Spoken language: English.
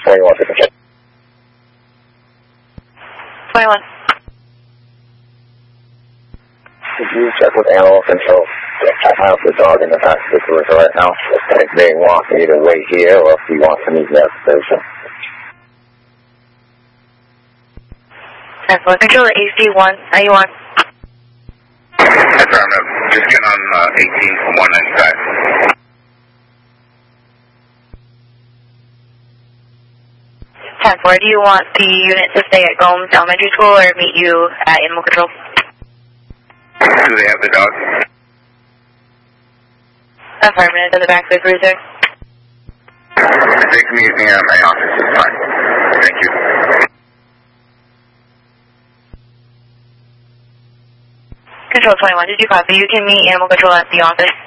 21 to control. 21. Could you check with animal control? I have the dog in the back of the cruiser right now. If they want me to wait here or if he wants to meet me at the station. Transport control at AC1. Are you on? Affirmative. Just get on 18 from 195. Transport, do you want the unit to stay at Gomes Elementary School or meet you at Animal Control? Do they have the dog? Affirmative, in the back of the cruiser. If they can meet me at my office, it's fine. Thank you. Control 21, did you copy? You can meet Animal Control at the office.